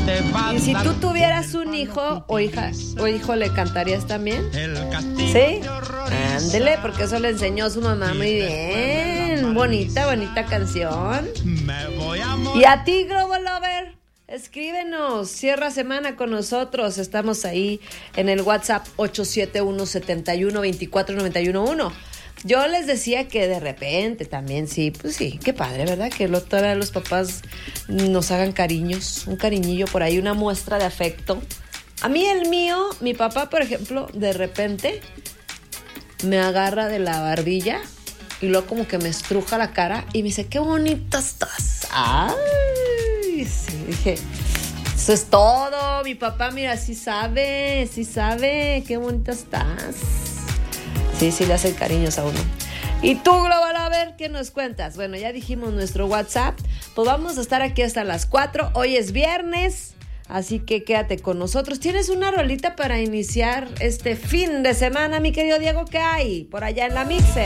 Y si tú tuvieras un hijo o hija o hijo, ¿le cantarías también? ¿Sí? Ándele, porque eso le enseñó su mamá muy bien. Bonita canción. Y a ti, Globo Lover, escríbenos, cierra semana con nosotros. Estamos ahí en el WhatsApp 871-71-24-91-1. Yo les decía que de repente también, sí, pues sí, qué padre, ¿verdad? Que todavía los papás nos hagan cariños, un cariñillo por ahí, una muestra de afecto. A mí el mío, mi papá, por ejemplo, de repente me agarra de la barbilla y luego como que me estruja la cara y me dice, qué bonita estás. Ay, sí, dije, eso es todo. Mi papá, mira, sí sabe, qué bonita estás. Sí, le hacen cariños a uno. Y tú, Global, a ver, ¿qué nos cuentas? Bueno, ya dijimos nuestro WhatsApp. Pues vamos a estar aquí hasta las 4. Hoy es viernes, así que quédate con nosotros. ¿Tienes una rolita para iniciar este fin de semana, mi querido Diego? ¿Qué hay por allá en la Mixer?